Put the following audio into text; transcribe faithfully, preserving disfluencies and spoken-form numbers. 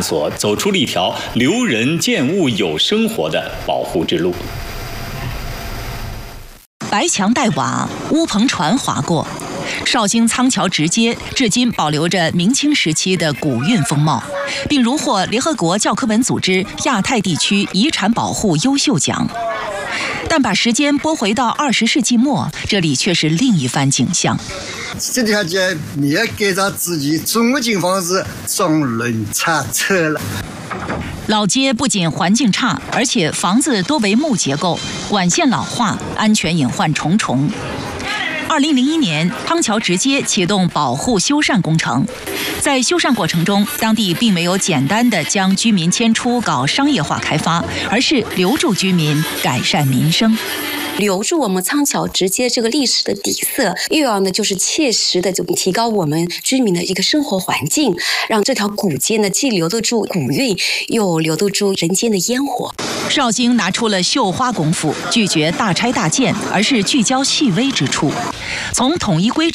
索，走出了一条留人见物有生活的保护之路。 白墙黛瓦，乌篷船划过，绍兴仓桥直街至今保留着明清时期的古韵风貌，并荣获联合国教科文组织亚太地区遗产保护优秀奖。但把时间拨回到二十世纪末，这里却是另一番景象。 这条街面给着自己中景房子装人差车了。 老街不仅环境差，而且房子多为木结构，管线老化，安全隐患重重。二零零一年，康桥直街启动保护修缮工程。在修缮过程中，当地并没有简单的将居民迁出搞商业化开发，而是留住居民，改善民生。 留住我们仓桥直街这个历史的底色，又要呢就是切实的就提高我们居民的一个生活环境，让这条古街呢既留得住古韵，又留得住人间的烟火。 绍兴拿出了绣花功夫，拒绝大拆大建，而是聚焦细微之处，从统一规